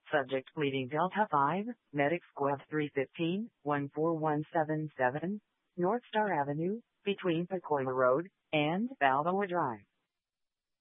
Subject pleading Delta 5, Medic Squad 315, 14177, North Star Avenue, between Pacoima Road and Balboa Drive.